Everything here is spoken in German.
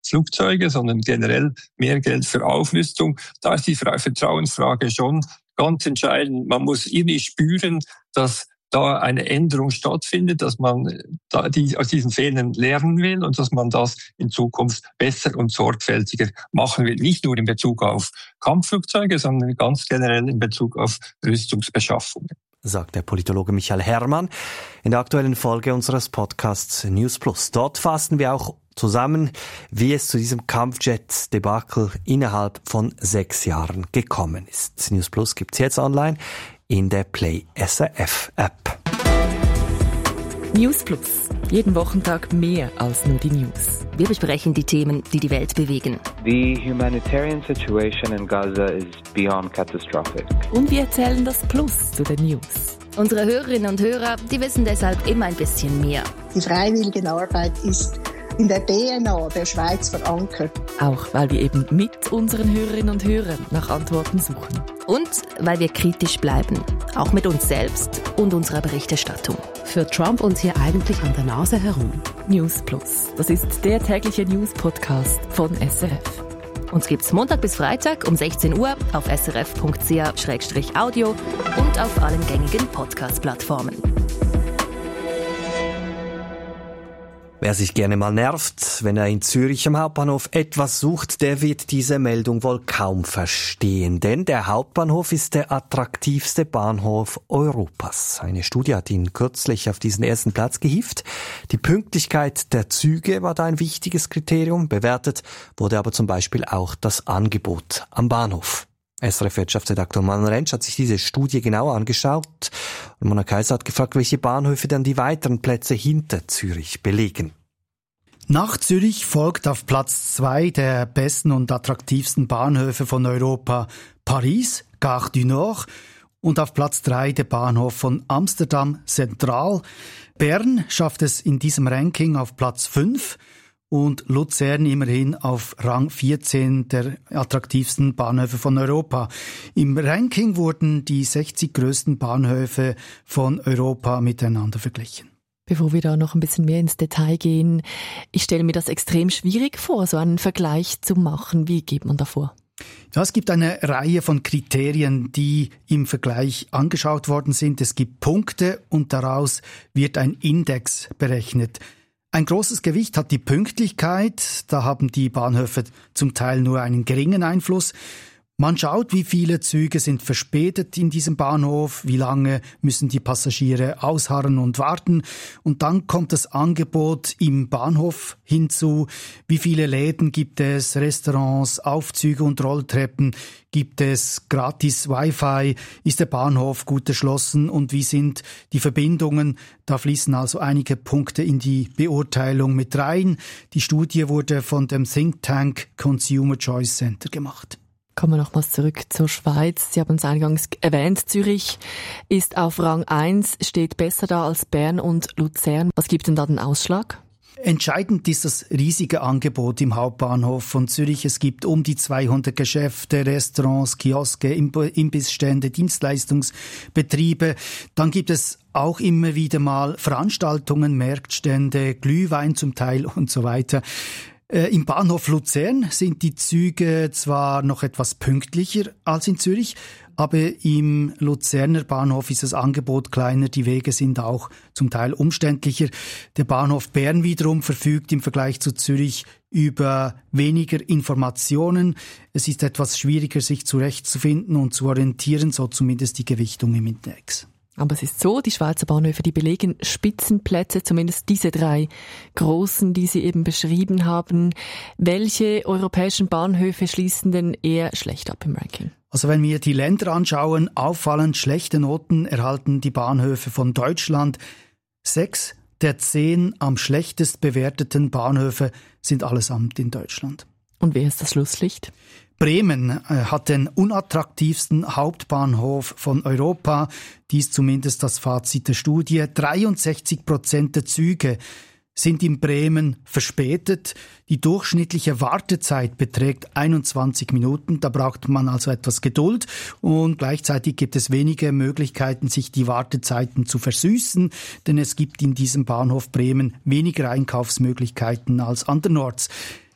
Flugzeuge, sondern generell mehr Geld für Aufrüstung. Da ist die Vertrauensfrage schon ganz entscheidend. Man muss irgendwie spüren, dass da eine Änderung stattfindet, dass man aus diesen Fehlern lernen will und dass man das in Zukunft besser und sorgfältiger machen will. Nicht nur in Bezug auf Kampfflugzeuge, sondern ganz generell in Bezug auf Rüstungsbeschaffungen. Sagt der Politologe Michael Herrmann in der aktuellen Folge unseres Podcasts News Plus. Dort fassen wir auch zusammen, wie es zu diesem Kampfjet-Debakel innerhalb von 6 Jahren gekommen ist. News Plus gibt's jetzt online in der Play SRF App. News Plus. Jeden Wochentag mehr als nur die News. Wir besprechen die Themen, die die Welt bewegen. The humanitarian situation in Gaza is beyond catastrophic. Und wir erzählen das Plus zu den News. Unsere Hörerinnen und Hörer, die wissen deshalb immer ein bisschen mehr. Die Freiwilligenarbeit ist in der DNA der Schweiz verankert. Auch weil wir eben mit unseren Hörerinnen und Hörern nach Antworten suchen. Und weil wir kritisch bleiben. Auch mit uns selbst und unserer Berichterstattung. Führt Trump uns hier eigentlich an der Nase herum? News Plus. Das ist der tägliche News-Podcast von SRF. Uns gibt's Montag bis Freitag um 16 Uhr auf srf.ch/audio und auf allen gängigen Podcast-Plattformen. Wer sich gerne mal nervt, wenn er in Zürich am Hauptbahnhof etwas sucht, der wird diese Meldung wohl kaum verstehen. Denn der Hauptbahnhof ist der attraktivste Bahnhof Europas. Eine Studie hat ihn kürzlich auf diesen ersten Platz gehievt. Die Pünktlichkeit der Züge war da ein wichtiges Kriterium. Bewertet wurde aber zum Beispiel auch das Angebot am Bahnhof. SRF-Wirtschaftsredaktor Manuel Rentsch hat sich diese Studie genauer angeschaut und Mona Kaiser hat gefragt, welche Bahnhöfe dann die weiteren Plätze hinter Zürich belegen. Nach Zürich folgt auf Platz 2 der besten und attraktivsten Bahnhöfe von Europa Paris, Gare du Nord, und auf Platz 3 der Bahnhof von Amsterdam Central. Bern schafft es in diesem Ranking auf Platz 5. Und Luzern immerhin auf Rang 14 der attraktivsten Bahnhöfe von Europa. Im Ranking wurden die 60 größten Bahnhöfe von Europa miteinander verglichen. Bevor wir da noch ein bisschen mehr ins Detail gehen, ich stelle mir das extrem schwierig vor, so einen Vergleich zu machen. Wie geht man da vor? Ja, es gibt eine Reihe von Kriterien, die im Vergleich angeschaut worden sind. Es gibt Punkte und daraus wird ein Index berechnet. Ein großes Gewicht hat die Pünktlichkeit. Da haben die Bahnhöfe zum Teil nur einen geringen Einfluss. Man schaut, wie viele Züge sind verspätet in diesem Bahnhof, wie lange müssen die Passagiere ausharren und warten. Und dann kommt das Angebot im Bahnhof hinzu. Wie viele Läden gibt es, Restaurants, Aufzüge und Rolltreppen? Gibt es gratis Wi-Fi? Ist der Bahnhof gut erschlossen? Und wie sind die Verbindungen? Da fließen also einige Punkte in die Beurteilung mit rein. Die Studie wurde von dem Think Tank Consumer Choice Center gemacht. Kommen wir nochmals zurück zur Schweiz. Sie haben es eingangs erwähnt, Zürich ist auf Rang 1, steht besser da als Bern und Luzern. Was gibt denn da den Ausschlag? Entscheidend ist das riesige Angebot im Hauptbahnhof von Zürich. Es gibt um die 200 Geschäfte, Restaurants, Kioske, Imbissstände, Dienstleistungsbetriebe. Dann gibt es auch immer wieder mal Veranstaltungen, Marktstände, Glühwein zum Teil und so weiter. Im Bahnhof Luzern sind die Züge zwar noch etwas pünktlicher als in Zürich, aber im Luzerner Bahnhof ist das Angebot kleiner, die Wege sind auch zum Teil umständlicher. Der Bahnhof Bern wiederum verfügt im Vergleich zu Zürich über weniger Informationen. Es ist etwas schwieriger, sich zurechtzufinden und zu orientieren, so zumindest die Gewichtung im Index. Aber es ist so, die Schweizer Bahnhöfe, die belegen Spitzenplätze, zumindest diese 3 großen, die Sie eben beschrieben haben. Welche europäischen Bahnhöfe schließen denn eher schlecht ab im Ranking? Also wenn wir die Länder anschauen, auffallend schlechte Noten erhalten die Bahnhöfe von Deutschland. 6 der 10 am schlechtest bewerteten Bahnhöfe sind allesamt in Deutschland. Und wer ist das Schlusslicht? Bremen hat den unattraktivsten Hauptbahnhof von Europa. Dies zumindest das Fazit der Studie. 63% der Züge sind in Bremen verspätet. Die durchschnittliche Wartezeit beträgt 21 Minuten. Da braucht man also etwas Geduld. Und gleichzeitig gibt es wenige Möglichkeiten, sich die Wartezeiten zu versüßen. Denn es gibt in diesem Bahnhof Bremen weniger Einkaufsmöglichkeiten als andernorts.